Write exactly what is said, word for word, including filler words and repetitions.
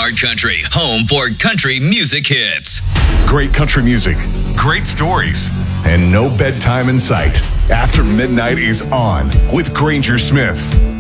iHeart Country, home for country music hits. Great country music, great stories, and no bedtime in sight. After Midnight is on with Granger Smith.